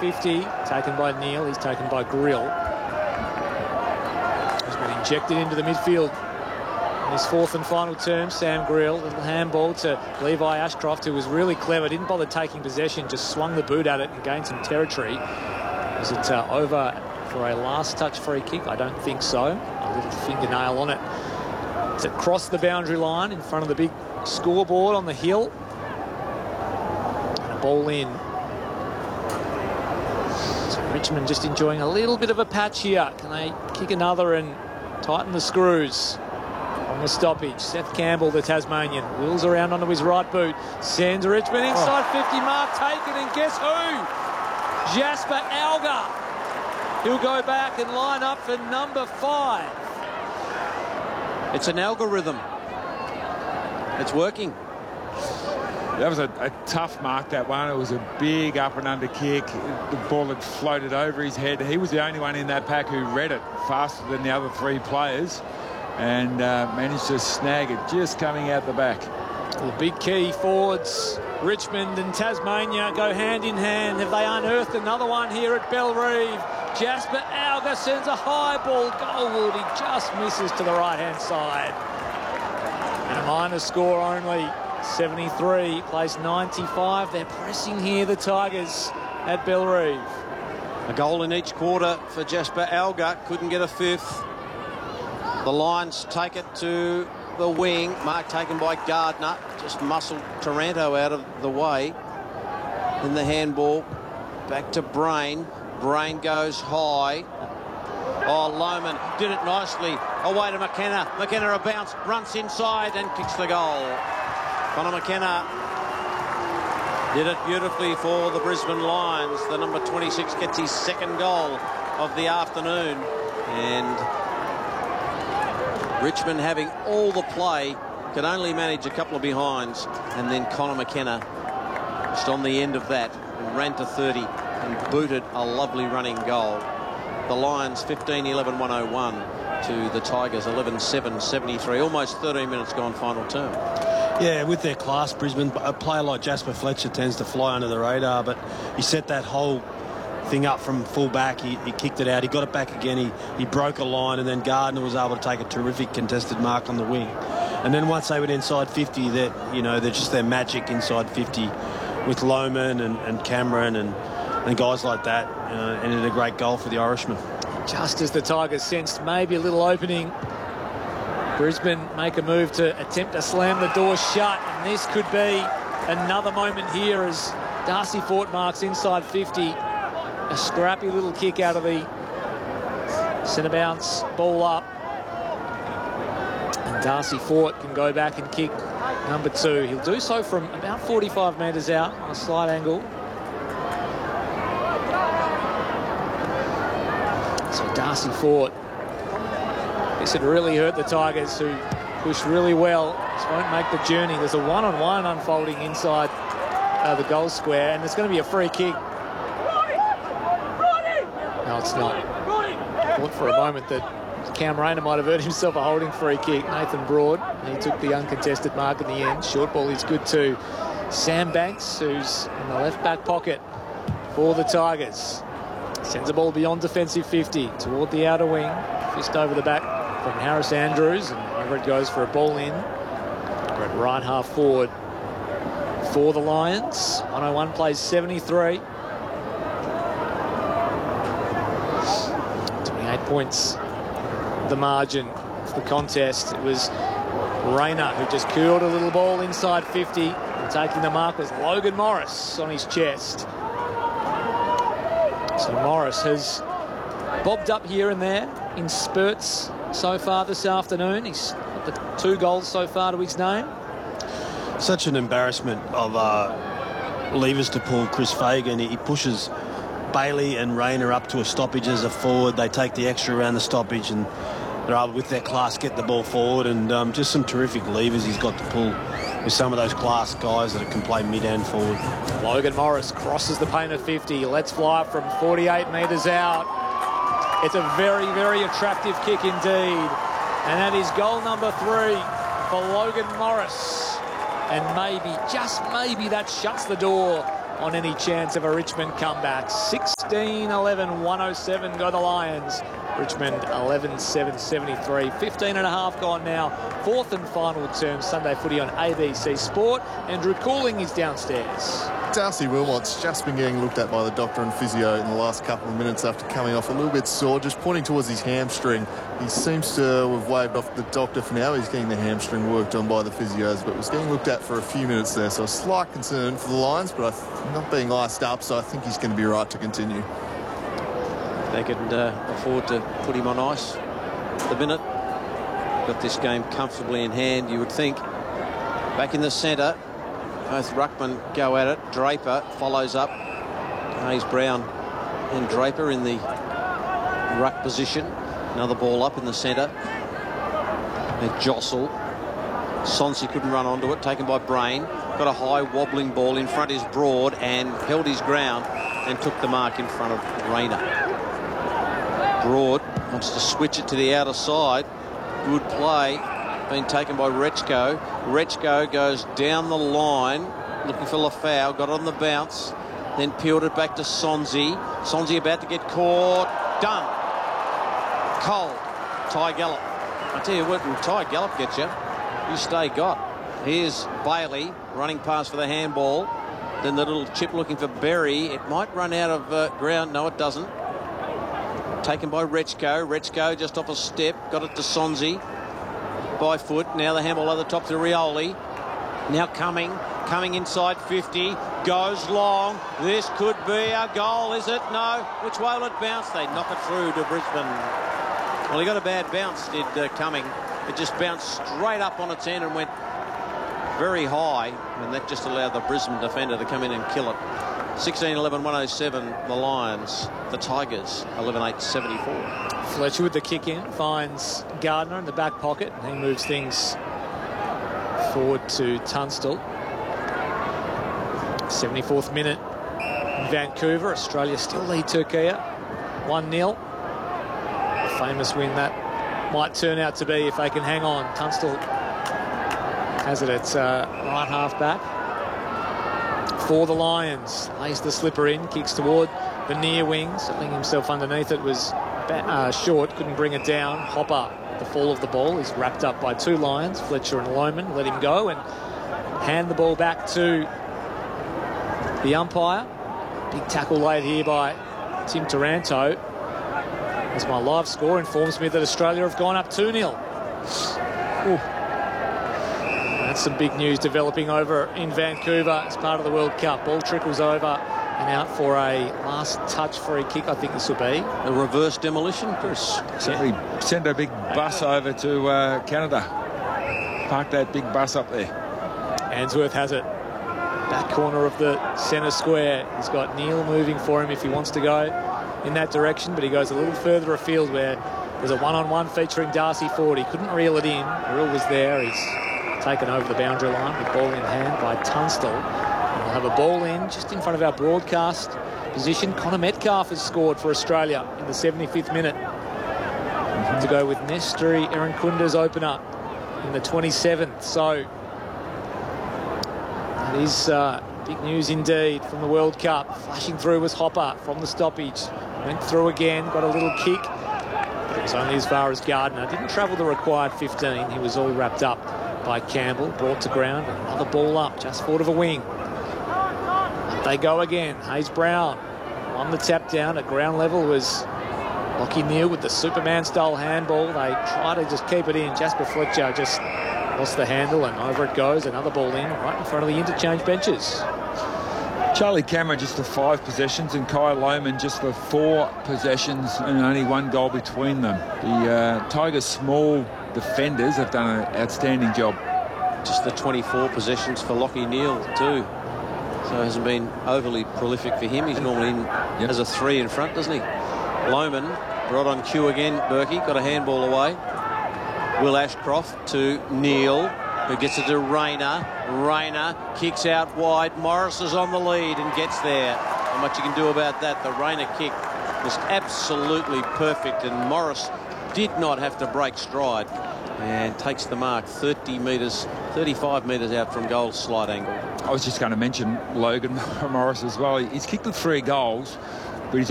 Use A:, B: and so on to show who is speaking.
A: 50, taken by Neal. He's taken by Grill. He's been injected into the midfield in his fourth and final term. Sam Grill, little handball to Levi Ashcroft, who was really clever. Didn't bother taking possession, just swung the boot at it and gained some territory. Is it over for a last touch free kick? I don't think so. A little fingernail on it. It's across the boundary line in front of the big scoreboard on the hill. And a ball in. So Richmond just enjoying a little bit of a patch here. Can they kick another and tighten the screws on the stoppage? Seth Campbell, the Tasmanian, wheels around onto his right boot. Sends Richmond inside 50 mark, taken, and guess who? Jasper Alger. He'll go back and line up for number 5.
B: It's an algorithm. It's working.
C: That was a tough mark, that one. It was a big up and under kick. The ball had floated over his head. He was the only one in that pack who read it faster than the other 3 players and managed to snag it just coming out the back.
A: The big key forwards, Richmond and Tasmania, go hand in hand. Have they unearthed another one here at Bellerive? Jasper Alger sends a high ball goalward. He just misses to the right-hand side. And a minor score only, 73, place 95. They're pressing here, the Tigers, at Bellerive.
B: A goal in each quarter for Jasper Alger. Couldn't get a 5th. The Lions take it to the wing. Mark taken by Gardner. Just muscled Taranto out of the way. In the handball, back to Brain. Brain goes high. Oh, Lohman did it nicely. Away to McKenna. McKenna a bounce, runs inside and kicks the goal. Connor McKenna did it beautifully for the Brisbane Lions. The number 26 gets his 2nd goal of the afternoon. And Richmond, having all the play, could only manage a couple of behinds. And then Connor McKenna, just on the end of that, ran to 30 and booted a lovely running goal. The Lions 15-11-101 to the Tigers 11-7-73. Almost 13 minutes gone final term.
D: Yeah, with their class, Brisbane, a player like Jasper Fletcher tends to fly under the radar, but he set that whole thing up from full back. He kicked it out. He got it back again. He broke a line, and then Gardner was able to take a terrific contested mark on the wing. And then once they went inside 50, they're just their magic inside 50 with Lohman and Cameron and guys like that, and a great goal for the Irishman.
A: Just as the Tigers sensed maybe a little opening, Brisbane make a move to attempt to slam the door shut, and this could be another moment here as Darcy Fort marks inside 50. A scrappy little kick out of the centre bounce, ball up. And Darcy Fort can go back and kick number 2. He'll do so from about 45 metres out on a slight angle. So Darcy Fort, this had really hurt the Tigers, who pushed really well. This won't make the journey. There's a one-on-one unfolding inside the goal square, and there's going to be a free kick. No, it's not. I thought for a moment that Cam Rayner might have earned himself a holding free kick. Nathan Broad, he took the uncontested mark in the end. Short ball is good to Sam Banks, who's in the left back pocket for the Tigers. Sends the ball beyond defensive 50 toward the outer wing. Fist over the back from Harris Andrews, and over it goes for a ball in. Great right half forward for the Lions. 101 plays 73. 28 points the margin of the contest. It was Rayner who just curled a little ball inside 50, and taking the mark was Logan Morris on his chest. So Morris has bobbed up here and there in spurts so far this afternoon. He's got the 2 goals so far to his name.
D: Such an embarrassment of levers to pull Chris Fagan. He pushes Bailey and Rayner up to a stoppage as a forward. They take the extra around the stoppage, and they're able, with their class, get the ball forward. And just some terrific levers he's got to pull with some of those class guys that can play mid and forward.
A: Logan Morris crosses the paint of 50. Lets fly from 48 metres out. It's a very, very attractive kick indeed. And that is goal number 3 for Logan Morris. And maybe, just maybe, that shuts the door on any chance of a Richmond comeback. 16-11, 107 go the Lions. Richmond 11-7-73. 15 and a half gone now. Fourth and final term. Sunday footy on ABC Sport. Andrew Cooling is downstairs.
E: Darcy Wilmot's just been getting looked at by the doctor and physio in the last couple of minutes after coming off a little bit sore, just pointing towards his hamstring. He seems to have waved off the doctor for now. He's getting the hamstring worked on by the physios, but was getting looked at for a few minutes there. So a slight concern for the Lions, but not being iced up, so I think he's going to be right to continue.
B: They can afford to put him on ice at the minute. Got this game comfortably in hand, you would think. Back in the centre. Both ruckmen go at it. Draper follows up. Hayes Brown and Draper in the ruck position. Another ball up in the centre. A jostle. Sonsi couldn't run onto it. Taken by Brain. Got a high wobbling ball in front is Broad and held his ground and took the mark in front of Rayner. Broad wants to switch it to the outer side. Good play. Been taken by Rechko. Rechko goes down the line looking for Lafau. Got on the bounce. Then peeled it back to Sonsi. Sonsi about to get caught. Done. Cold. Ty Gallop. I tell you what, when Ty Gallop gets you, you stay got. Here's Bailey running past for the handball. Then the little chip looking for Berry. It might run out of ground. No, it doesn't. Taken by Rechko. Rechko just off a step. Got it to Sonsi. By foot. Now the handball over the top to Rioli. Now coming inside 50. Goes long. This could be a goal, is it? No. Which way will it bounce? They knock it through to Brisbane. Well, he got a bad bounce, did Cumming. It just bounced straight up on its end and went very high, and that just allowed the Brisbane defender to come in and kill it. 16-11, 107, the Lions. The Tigers, 11-8, 74.
A: Fletcher with the kick in, finds Gardner in the back pocket. He moves things forward to Tunstall. 74th minute in Vancouver. Australia still lead Turkey 1-0. A famous win that might turn out to be if they can hang on. Tunstall has it at right half back. For the Lions, lays the slipper in, kicks toward the near wing, settling himself underneath it, was short, couldn't bring it down. Hopper, the fall of the ball, is wrapped up by two Lions, Fletcher and Lohman, let him go and hand the ball back to the umpire. Big tackle laid here by Tim Taranto. As my live score informs me that Australia have gone up 2-0. That's some big news developing over in Vancouver as part of the World Cup. Ball trickles over and out for a last touch free kick, I think this will be.
B: A reverse demolition, Chris.
C: Simply send a big bus over to Canada. Park that big bus up there.
A: Answorth has it. Back corner of the centre square. He's got Neil moving for him if he wants to go in that direction, but he goes a little further afield where there's a one-on-one featuring Darcy Ford. He couldn't reel it in. Reel was there. He's taken over the boundary line with ball in hand by Tunstall. And we'll have a ball in just in front of our broadcast position. Connor Metcalf has scored for Australia in the 75th minute. To go with Nestri Erinkunda's opener in the 27th. So that is big news indeed from the World Cup. Flashing through was Hopper from the stoppage. Went through again, got a little kick. But it was only as far as Gardner. Didn't travel the required 15. He was all wrapped up by Campbell. Brought to ground. Another ball up just forward of a wing. Up they go again. Hayes Brown on the tap down at ground level was Lockie Neal with the Superman-style handball. They try to just keep it in. Jasper Fletcher just lost the handle and over it goes. Another ball in right in front of the interchange benches.
C: Charlie Cameron just for 5 possessions and Kyle Lohman just for 4 possessions and only 1 goal between them. The Tigers' small defenders have done an outstanding job.
B: Just the 24 possessions for Lockie Neal too. So it hasn't been overly prolific for him. He's normally in as a 3 in front, doesn't he? Lohman brought on cue again. Berkey got a handball away. Will Ashcroft to Neal, who gets it to Rayner. Rayner kicks out wide. Morris is on the lead and gets there. Not much you can do about that. The Rayner kick was absolutely perfect, and Morris did not have to break stride. and takes the mark 30 metres, 35 metres out from goal, slight angle.
C: I was just going to mention Logan Morris as well. He's kicked the 3 goals.